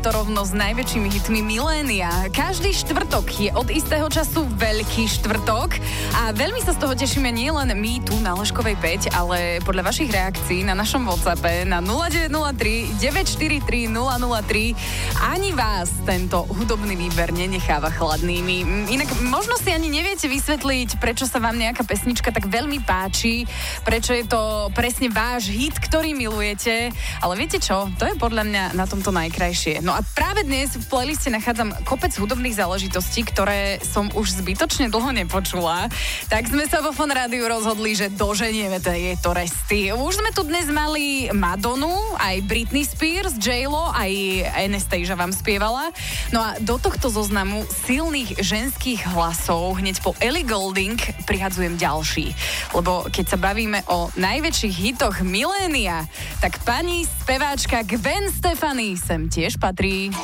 To rovno s najväčšími hitmi milénia. Každý štvrtok je od istého času Veľký štvrtok a veľmi sa z toho tešíme nielen my tu na Leškovej 5, ale podľa vašich reakcií na našom WhatsAppe na 0903 943 003 ani vás tento hudobný výber nenecháva chladnými. Inak možno si ani neviete vysvetliť, prečo sa vám nejaká pesnička tak veľmi páči, prečo je to presne váš hit, ktorý milujete, ale viete čo? To je podľa mňa na tomto najkrajšie. No a práve dnes v playliste nachádzam kopec hudobných záležitostí, ktoré som už zbytočne dlho nepočula. Tak sme sa vo Fun Rádiu rozhodli, že doženieme tieto resty. Už sme tu dnes mali Madonu, aj Britney Spears, J-Lo, aj Anastasia vám spievala. No a do tohto zoznamu silných ženských hlasov hneď po Ellie Goulding prihadzujem ďalší. Lebo keď sa bavíme o najväčších hitoch milénia, tak pani speváčka Gwen Stefani sem tiež patrí.